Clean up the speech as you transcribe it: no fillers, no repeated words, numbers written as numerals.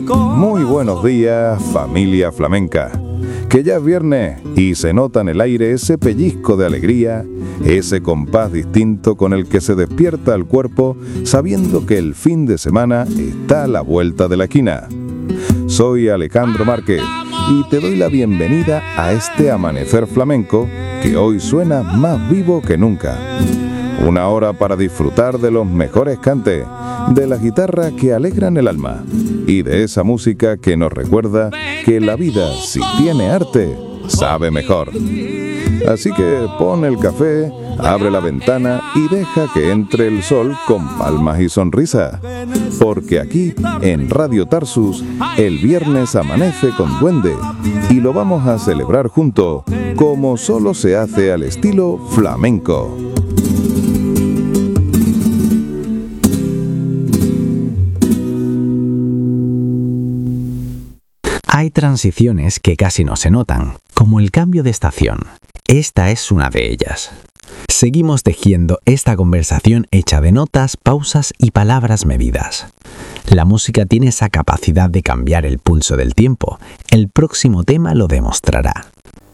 Muy buenos días, familia flamenca. Que ya es viernes y se nota en el aire ese pellizco de alegría, ese compás distinto con el que se despierta el cuerpo sabiendo que el fin de semana está a la vuelta de la esquina. Soy Alejandro Márquez y te doy la bienvenida a este amanecer flamenco que hoy suena más vivo que nunca. Una hora para disfrutar de los mejores cantes, de la guitarra que alegran el alma y de esa música que nos recuerda que la vida, si tiene arte, sabe mejor. Así que pon el café, abre la ventana y deja que entre el sol con palmas y sonrisas. Porque aquí, en Radio Tarsus, el viernes amanece con duende y lo vamos a celebrar juntos, como solo se hace al estilo flamenco. Hay transiciones que casi no se notan, como el cambio de estación. Esta es una de ellas. Seguimos tejiendo esta conversación hecha de notas, pausas y palabras medidas. La música tiene esa capacidad de cambiar el pulso del tiempo. El próximo tema lo demostrará.